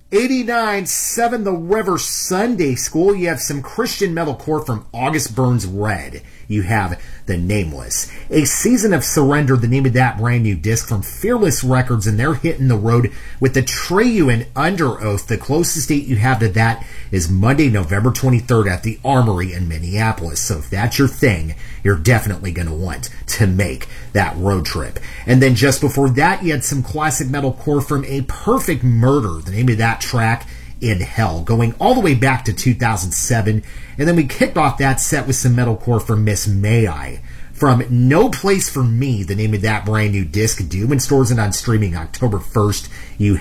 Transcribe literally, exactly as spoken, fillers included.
eighty-nine seven The River Sunday School. You have some Christian metalcore from August Burns Red. You have The Nameless. A Season of Surrender, the name of that brand new disc from Fearless Records, and they're hitting the road with the Atreyu and Under Oath. The closest date you have to that is Monday, November twenty-third at the Armory in Minneapolis. So if that's your thing, you're definitely going to want to make that road trip. And then just before that, you had some classic metalcore from A Perfect Murder, the name of that track, In Hell, going all the way back to two thousand seven. And then we kicked off that set with some metalcore from Miss May I. From No Place for Me, the name of that brand new disc, due in stores and on streaming October first, you